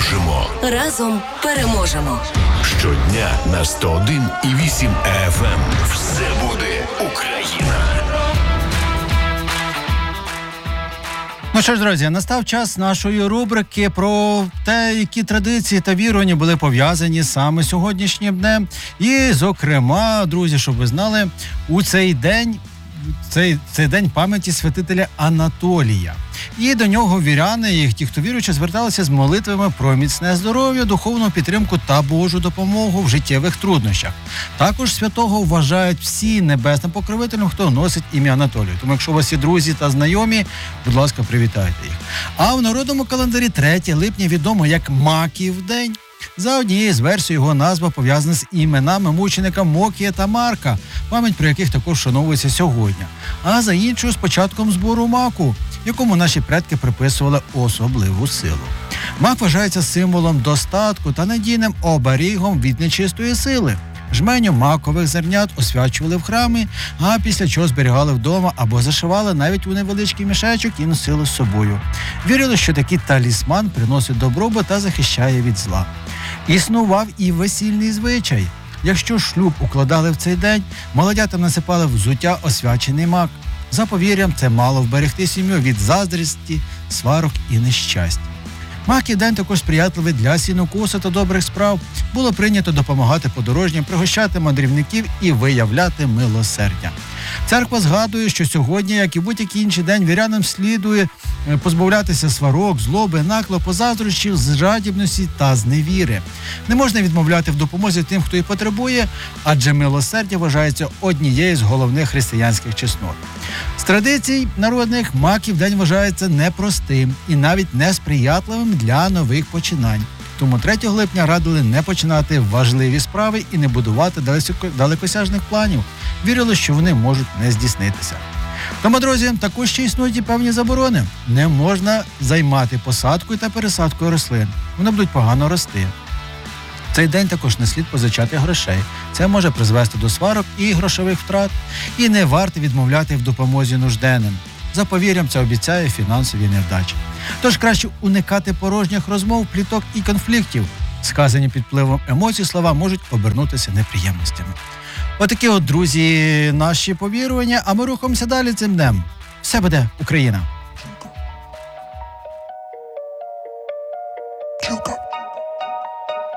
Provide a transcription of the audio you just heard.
Дружимо. Разом переможемо. Щодня на 101,8 FM. Все буде Україна. Ну що ж, друзі, настав час нашої рубрики про те, які традиції та вірування були пов'язані саме з сьогоднішнім днем. І, зокрема, друзі, щоб ви знали, у цей день пам'яті святителя Анатолія. І до нього віряни, і ті, хто віруючи, зверталися з молитвами про міцне здоров'я, духовну підтримку та Божу допомогу в життєвих труднощах. Також святого вважають всі небесним покровителем, хто носить ім'я Анатолію. Тому якщо у вас є друзі та знайомі, будь ласка, привітайте їх. А в народному календарі 3 липня відомо як Маків день. За однією з версій його назва пов'язана з іменами мученика Мокія та Марка, пам'ять про яких також вшановується сьогодні. А за іншою з початком збору маку, якому наші предки приписували особливу силу. Мак вважається символом достатку та надійним оберігом від нечистої сили. Жменю макових зернят освячували в храмі, а після чого зберігали вдома або зашивали навіть у невеличкий мішечок і носили з собою. Вірили, що такий талісман приносить добробут та захищає від зла. Існував і весільний звичай. Якщо шлюб укладали в цей день, молодятам насипали взуття освячений мак. За повір'ям, це мало вберегти сім'ю від заздрісті, сварок і нещастя. Маків день також сприятливий для сінокосу та добрих справ. Було прийнято допомагати подорожнім, пригощати мандрівників і виявляти милосердя. Церква згадує, що сьогодні, як і будь-який інший день, вірянам слідує позбавлятися сварок, злоби, наклепу, заздрощів, жадібності та зневіри. Не можна відмовляти в допомозі тим, хто її потребує, адже милосердя вважається однією з головних християнських чеснот. З традицій народних Маків день вважається непростим і навіть несприятливим для нових починань. Тому 3 липня радили не починати важливі справи і не будувати далекосяжних планів. Вірили, що вони можуть не здійснитися. Тому, друзі, також ще існують і певні заборони. Не можна займати посадкою та пересадкою рослин. Вони будуть погано рости. В цей день також не слід позичати грошей. Це може призвести до сварок і грошових втрат. І не варто відмовляти в допомозі нужденним. За повір'ям, це обіцяє фінансові невдачі. Тож краще уникати порожніх розмов, пліток і конфліктів. Сказані під впливом емоцій слова можуть обернутися неприємностями. Отакі от, друзі, наші повірування, а ми рухаємося далі цим днем. Все буде Україна!